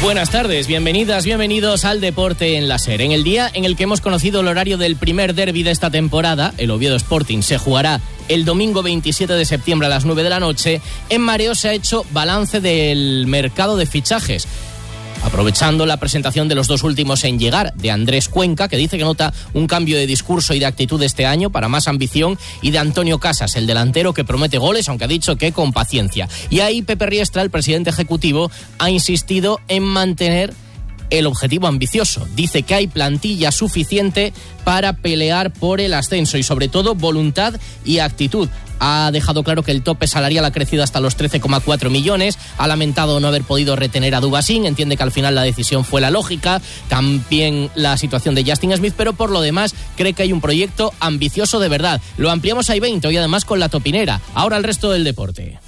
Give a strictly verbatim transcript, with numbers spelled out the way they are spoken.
Buenas tardes, bienvenidas, bienvenidos al Deporte en la SER. En el día en el que hemos conocido el horario del primer derbi de esta temporada, el Oviedo Sporting se jugará el domingo veintisiete de septiembre a las nueve de la noche, en Mareo se ha hecho balance del mercado de fichajes, aprovechando la presentación de los dos últimos en llegar, de Andrés Cuenca, que dice que nota un cambio de discurso y de actitud este año para más ambición, y de Antonio Casas, el delantero que promete goles, aunque ha dicho que con paciencia. Y ahí Pepe Riestra, el presidente ejecutivo, ha insistido en mantener el objetivo ambicioso. Dice que hay plantilla suficiente para pelear por el ascenso y sobre todo voluntad y actitud. Ha dejado claro que el tope salarial ha crecido hasta los trece coma cuatro millones, ha lamentado no haber podido retener a Dubasín, entiende que al final la decisión fue la lógica, también la situación de Justin Smith, pero por lo demás cree que hay un proyecto ambicioso de verdad. Lo ampliamos a I veinte hoy además con la topinera. Ahora el resto del deporte.